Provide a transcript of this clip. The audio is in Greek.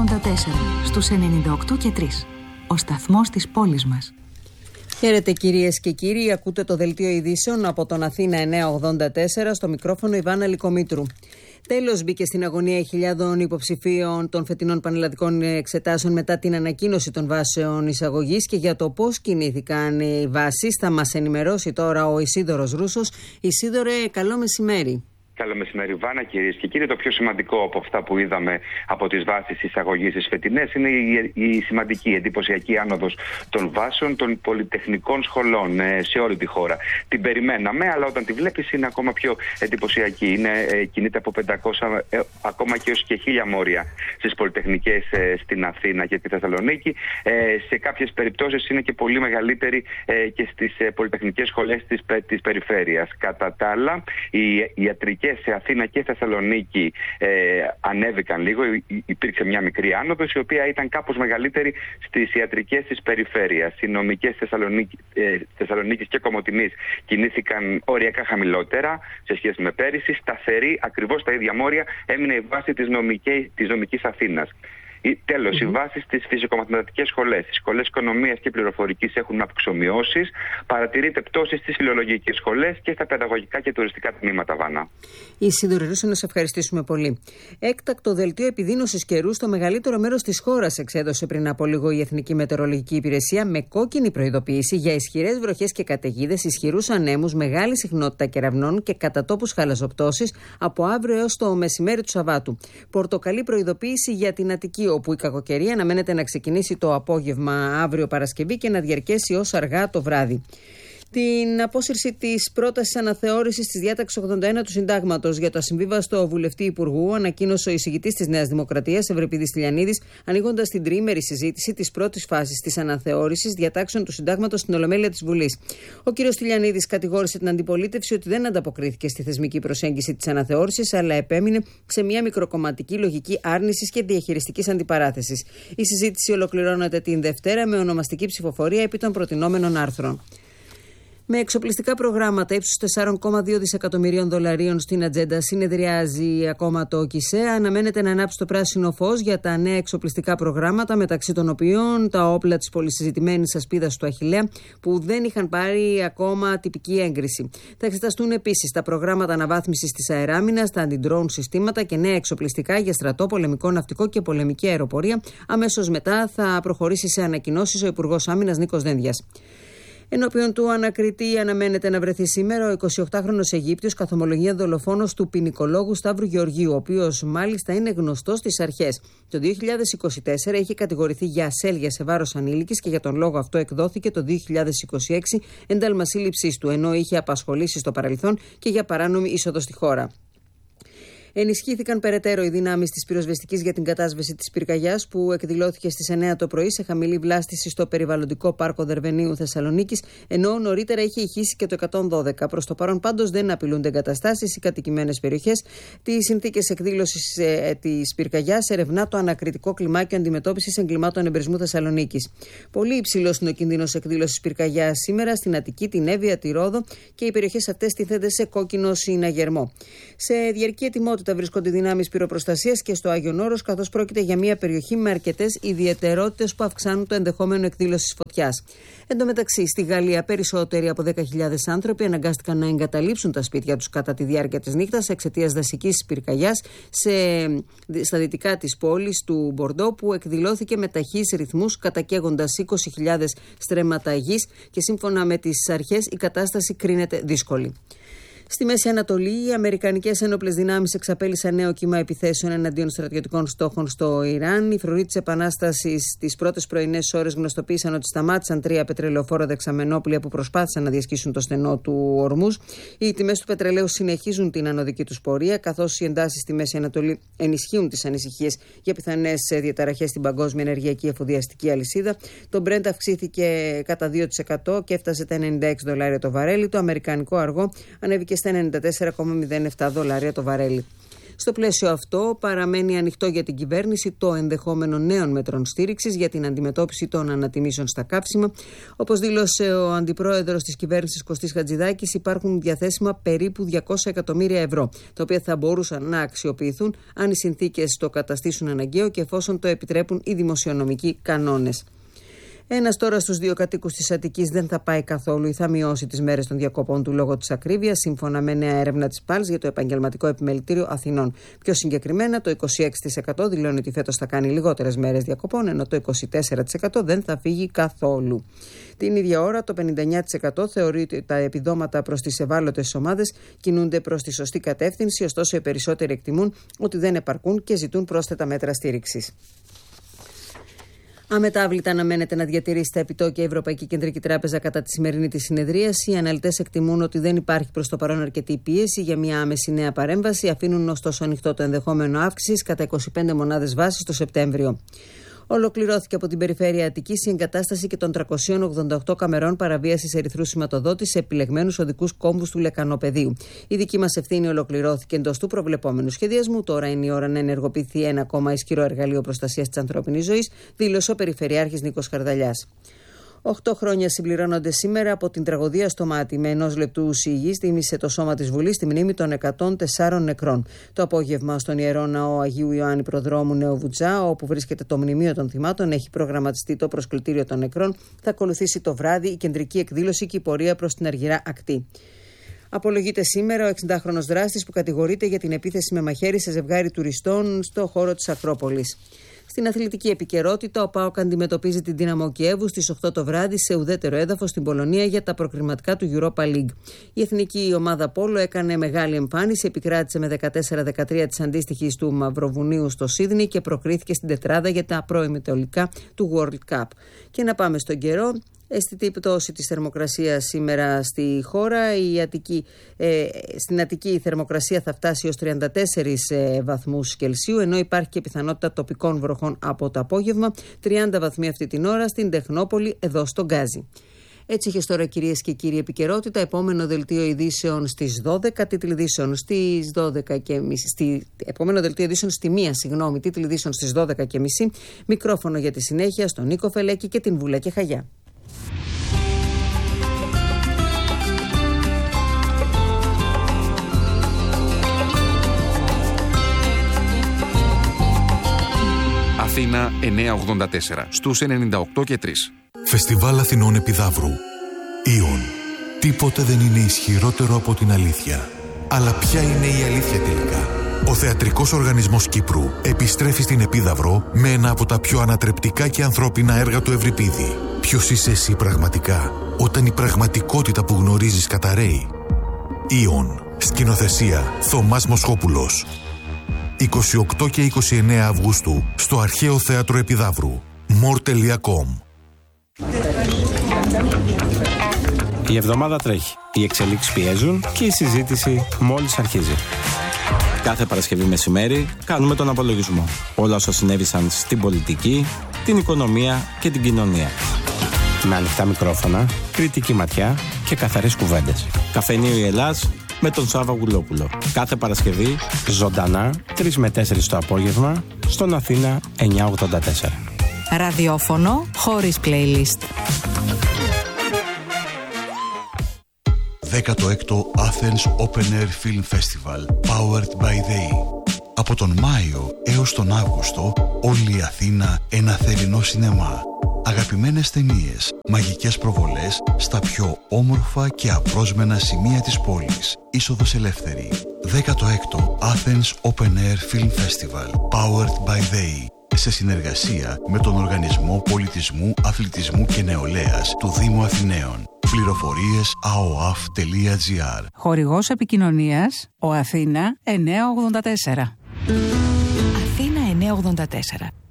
στους 98 και 3. Ο σταθμός της πόλης μας. Χαίρετε κυρίες και κύριοι, ακούτε το δελτίο ειδήσεων από τον Αθήνα 984, στο μικρόφωνο Ιβάνα Λικομήτρου. Τέλος μπήκε στην αγωνία χιλιάδων υποψηφίων των φετινών πανελλαδικών εξετάσεων μετά την ανακοίνωση των βάσεων εισαγωγής, και για το πώς κινήθηκαν οι βάσεις θα μας ενημερώσει τώρα ο Ισίδωρος Ρούσος. Ισίδωρε, καλό μεσημέρι. Καλό μεσημέρι, Βάνα, κυρίες και κύριοι. Το πιο σημαντικό από αυτά που είδαμε από τις βάσεις εισαγωγής της φετινές είναι η σημαντική εντυπωσιακή άνοδος των βάσεων των πολυτεχνικών σχολών σε όλη τη χώρα. Την περιμέναμε, αλλά όταν τη βλέπεις είναι ακόμα πιο εντυπωσιακή. Κινείται από 500 ακόμα και έως και 1000 μόρια στις πολυτεχνικές στην Αθήνα και τη Θεσσαλονίκη. Σε κάποιες περιπτώσεις είναι και πολύ μεγαλύτερη και στις πολυτεχνικές σχολές της περιφέρειας. Κατά τα άλλα, οι ιατρικές σε Αθήνα και Θεσσαλονίκη ανέβηκαν λίγο. Υπήρξε μια μικρή άνοδος, η οποία ήταν κάπως μεγαλύτερη στις ιατρικές της περιφέρειας. Οι νομικές Θεσσαλονίκης και Κομοτηνής κινήθηκαν οριακά χαμηλότερα σε σχέση με πέρυσι. Σταθερή, ακριβώς στα ίδια μόρια, έμεινε η βάση της νομικής Αθήνας. Τέλος, οι βάσεις στις φυσικομαθηματικές σχολές, στις σχολές οικονομίας και πληροφορικής έχουν αυξομοιώσεις. Παρατηρείται πτώση στις φιλολογικές σχολές και στα παιδαγωγικά και τουριστικά τμήματα, Βάνα. Ισίδωρε Ρούσο, να σε ευχαριστήσουμε πολύ. Έκτακτο δελτίο επιδείνωσης καιρού στο μεγαλύτερο μέρος της χώρας εξέδωσε πριν από λίγο η Εθνική Μετεωρολογική Υπηρεσία, με κόκκινη προειδοποίηση για ισχυρές βροχές και καταιγίδες, ισχυρούς ανέμους, μεγάλη συχνότητα κεραυνών και κατά τόπους χαλαζοπτώσεις από αύριο έως το μεσημέρι του Σαββάτου. Πορτοκαλί προειδοποίηση για την Αττική, όπου η κακοκαιρία αναμένεται να ξεκινήσει το απόγευμα αύριο Παρασκευή και να διαρκέσει ως αργά το βράδυ. Την απόσυρση της πρότασης αναθεώρησης της διάταξης 81 του Συντάγματος για το ασυμβίβαστο βουλευτή Υπουργού ανακοίνωσε ο εισηγητής της Νέας Δημοκρατίας, Ευρυπίδης Τηλιανίδης, ανοίγοντας την τριήμερη συζήτηση της πρώτης φάσης της αναθεώρησης διατάξεων του Συντάγματος στην Ολομέλεια της Βουλής. Ο κ. Τηλιανίδης κατηγόρησε την αντιπολίτευση ότι δεν ανταποκρίθηκε στη θεσμική προσέγγιση της αναθεώρησης, αλλά επέμεινε σε μια μικροκομματική λογική άρνησης και διαχειριστικής αντιπαράθεσης. Η συζήτηση ολοκληρώνεται την Δευτέρα με ονομαστική ψηφοφορία επί των προτινόμενων άρθρων. Με εξοπλιστικά προγράμματα ύψους 4,2 δισεκατομμυρίων δολαρίων στην ατζέντα συνεδριάζει ακόμα το ΚΙΣΕ. Αναμένεται να ανάψει το πράσινο φως για τα νέα εξοπλιστικά προγράμματα, μεταξύ των οποίων τα όπλα της πολυσυζητημένης ασπίδας του Αχιλλέα, που δεν είχαν πάρει ακόμα τυπική έγκριση. Θα εξεταστούν επίσης τα προγράμματα αναβάθμισης της αεράμινας, τα αντι-drone συστήματα και νέα εξοπλιστικά για στρατό, πολεμικό ναυτικό και πολεμική αεροπορία. Αμέσως μετά θα προχωρήσει σε ανακοινώσεις ο Υπουργός Άμυνας Νίκος Δένδιας. Ενώπιον του ανακριτή αναμένεται να βρεθεί σήμερα ο 28χρονος Αιγύπτιος καθομολογία δολοφόνος του ποινικολόγου Σταύρου Γεωργίου, ο οποίος μάλιστα είναι γνωστός στις αρχές. Το 2024 είχε κατηγορηθεί για ασέλγεια σε βάρος ανήλικης και για τον λόγο αυτό εκδόθηκε το 2026 ένταλμα σύλληψής του, ενώ είχε απασχολήσει στο παρελθόν και για παράνομη είσοδο στη χώρα. Ενισχύθηκαν περαιτέρω οι δυνάμεις της πυροσβεστικής για την κατάσβεση της πυρκαγιάς, που εκδηλώθηκε στις 9 το πρωί σε χαμηλή βλάστηση στο περιβαλλοντικό πάρκο Δερβενίου Θεσσαλονίκης, ενώ νωρίτερα είχε ηχήσει και το 112. Προς το παρόν πάντως δεν απειλούνται εγκαταστάσεις ή κατοικημένες περιοχές. Τις συνθήκες εκδήλωσης της πυρκαγιάς ερευνά το ανακριτικό κλιμάκιο αντιμετώπισης εγκλημάτων εμπρισμού Θεσσαλονίκης. Πολύ υψηλός είναι ο κίνδυνος εκδήλωσης πυρκαγιάς σήμερα στην Αττική, την Εύβοια, τη Ρόδο, και οι περιοχές αυτές τίθενται σε κόκκινο συναγερμό. Σε διαρκή ετοιμότητα βρίσκονται δυνάμεις πυροπροστασίας και στο Άγιον Όρος, καθώς πρόκειται για μια περιοχή με αρκετές ιδιαιτερότητες που αυξάνουν το ενδεχόμενο εκδήλωσης φωτιάς. Εν τω μεταξύ, στη Γαλλία, περισσότεροι από 10.000 άνθρωποι αναγκάστηκαν να εγκαταλείψουν τα σπίτια τους κατά τη διάρκεια της νύχτας εξαιτίας δασικής πυρκαγιάς στα δυτικά της πόλης του Μπορντό, που εκδηλώθηκε με ταχύς ρυθμούς, κατακαίγοντας 20.000 στρέμματα γης, και σύμφωνα με τις αρχές η κατάσταση κρίνεται δύσκολη. Στη Μέση Ανατολή, οι αμερικανικές ένοπλες δυνάμεις εξαπέλυσαν νέο κύμα επιθέσεων εναντίον στρατιωτικών στόχων στο Ιράν. Οι φρουροί της Επανάστασης τις πρώτες πρωινές ώρες γνωστοποίησαν ότι σταμάτησαν 3 πετρελαιοφόρα δεξαμενόπλια που προσπάθησαν να διασχίσουν το στενό του Ορμούζ. Οι τιμές του πετρελαίου συνεχίζουν την ανωδική τους πορεία, καθώς οι εντάσεις στη Μέση Ανατολή ενισχύουν τις ανησυχίες για πιθανές διαταραχές στην παγκόσμια ενεργειακή εφοδιαστική αλυσίδα. Το Brent αυξήθηκε κατά 2% και έφτασε τα $96 το βαρέλι. Το αμερικανικό αργό ανέβηκε στα $94,07 το βαρέλι. Στο πλαίσιο αυτό, παραμένει ανοιχτό για την κυβέρνηση το ενδεχόμενο νέων μέτρων στήριξης για την αντιμετώπιση των ανατιμήσεων στα καύσιμα. Όπως δήλωσε ο αντιπρόεδρος της κυβέρνησης Κωστής Χατζηδάκης, υπάρχουν διαθέσιμα περίπου 200 εκατομμύρια ευρώ, τα οποία θα μπορούσαν να αξιοποιηθούν αν οι συνθήκες το καταστήσουν αναγκαίο και εφόσον το επιτρέπουν οι δημοσιονομικοί κανόνες. Ένας τώρα στους 2 κατοίκους της Αττικής δεν θα πάει καθόλου ή θα μειώσει τις μέρες των διακοπών του λόγω της ακρίβειας, σύμφωνα με νέα έρευνα της ΠΑΛΣ για το Επαγγελματικό Επιμελητήριο Αθηνών. Πιο συγκεκριμένα, το 26% δηλώνει ότι φέτος θα κάνει λιγότερες μέρες διακοπών, ενώ το 24% δεν θα φύγει καθόλου. Την ίδια ώρα, το 59% θεωρεί ότι τα επιδόματα προς τις ευάλωτες ομάδες κινούνται προς τη σωστή κατεύθυνση, ωστόσο οι περισσότεροι εκτιμούν ότι δεν επαρκούν και ζητούν πρόσθετα μέτρα στήριξης. Αμετάβλητα αναμένεται να διατηρήσει τα επιτόκια η Ευρωπαϊκή Κεντρική Τράπεζα κατά τη σημερινή της συνεδρίαση. Οι αναλυτές εκτιμούν ότι δεν υπάρχει προς το παρόν αρκετή πίεση για μια άμεση νέα παρέμβαση, αφήνουν ωστόσο ανοιχτό το ενδεχόμενο αύξησης κατά 25 μονάδες βάσης το Σεπτέμβριο. Ολοκληρώθηκε από την περιφέρεια Αττικής η εγκατάσταση και των 388 καμερών παραβίασης ερυθρού σηματοδότης σε επιλεγμένους οδικούς κόμβους του Λεκανοπεδίου. Η δική μας ευθύνη ολοκληρώθηκε εντός του προβλεπόμενου σχεδιασμού. Τώρα είναι η ώρα να ενεργοποιηθεί ένα ακόμα ισχυρό εργαλείο προστασίας της ανθρώπινης ζωής, δήλωσε ο Περιφερειάρχης Νίκος Χαρδαλιάς. 8 χρόνια συμπληρώνονται σήμερα από την τραγωδία στο Μάτι. Με 1 λεπτού σιγής τίμησε το σώμα της Βουλής στη μνήμη των 104 νεκρών. Το απόγευμα στον Ιερό Ναό Αγίου Ιωάννη Προδρόμου Νέο Βουτζά, όπου βρίσκεται το μνημείο των θυμάτων, έχει προγραμματιστεί το προσκλητήριο των νεκρών. Θα ακολουθήσει το βράδυ η κεντρική εκδήλωση και η πορεία προς την Αργυρά Ακτή. Απολογείται σήμερα ο 60χρονος δράστης που κατηγορείται για την επίθεση με μαχαίρι σε ζευγάρι τουριστών στο χώρο της Ακρόπολης. Στην αθλητική επικαιρότητα, ο ΠΑΟΚ αντιμετωπίζει την Δύναμο Κιέβου στις 8 το βράδυ σε ουδέτερο έδαφος στην Πολωνία για τα προκριματικά του Europa League. Η εθνική ομάδα Πόλο έκανε μεγάλη εμφάνιση, επικράτησε με 14-13 της αντίστοιχης του Μαυροβουνίου στο Σίδνεϊ και προκρίθηκε στην τετράδα για τα προημιτελικά του World Cup. Και να πάμε στον καιρό. Αισθητή πτώση της θερμοκρασίας σήμερα στη χώρα. Στην Αττική η θερμοκρασία θα φτάσει ως 34 βαθμούς Κελσίου, ενώ υπάρχει και πιθανότητα τοπικών βροχών από το απόγευμα. 30 βαθμοί αυτή την ώρα στην Τεχνόπολη, εδώ στο Γκάζι. Έτσι είχε τώρα, κυρίες και κύριοι, επικαιρότητα. Επόμενο δελτίο ειδήσεων στις 12, τίτλοι ειδήσεων στις 12:30. Επόμενο δελτίο ειδήσεων στη 1, τίτλοι ειδήσεων στις 12:30. Μικρόφωνο για τη συνέχεια στον Νίκο Φελέκη και την Βούλα και Χαγιά. Αθήνα 984 στους 98 και 3. Φεστιβάλ Αθηνών Επιδαύρου. Ήον. Τίποτε δεν είναι ισχυρότερο από την αλήθεια. Αλλά ποια είναι η αλήθεια τελικά? Ο Θεατρικός Οργανισμός Κύπρου επιστρέφει στην Επίδαυρο με ένα από τα πιο ανατρεπτικά και ανθρώπινα έργα του Ευρυπίδη. Ποιος είσαι εσύ πραγματικά, όταν η πραγματικότητα που γνωρίζεις καταρρέει? Ήον. Σκηνοθεσία Θωμάς Μοσχόπουλος. 28 και 29 Αυγούστου στο Αρχαίο Θέατρο Επιδαύρου. more.com. Η εβδομάδα τρέχει. Οι εξελίξεις πιέζουν και η συζήτηση μόλις αρχίζει. Κάθε Παρασκευή μεσημέρι κάνουμε τον απολογισμό. Όλα όσα συνέβησαν στην πολιτική, την οικονομία και την κοινωνία. Με ανοιχτά μικρόφωνα, κριτική ματιά και καθαρές κουβέντες. Καφενείο η Ελλάς με τον Σάββα Γουλόπουλο. Κάθε Παρασκευή, ζωντανά, 3 με 4 το απόγευμα, στον Αθήνα 984. Ραδιόφωνο χωρίς playlist. 16ο Athens Open Air Film Festival, powered by They. Από τον Μάιο έως τον Αύγουστο, όλη η Αθήνα ένα θερινό σινεμά. Αγαπημένες ταινίες, μαγικές προβολές στα πιο όμορφα και απρόσμενα σημεία της πόλης. Είσοδος ελεύθερη. 16ο Athens Open Air Film Festival, powered by They. Σε συνεργασία με τον Οργανισμό Πολιτισμού, Αθλητισμού και Νεολαίας του Δήμου Αθηναίων. Πληροφορίες aoaf.gr. Χορηγός επικοινωνίας ο Αθήνα 984. Αθήνα 984.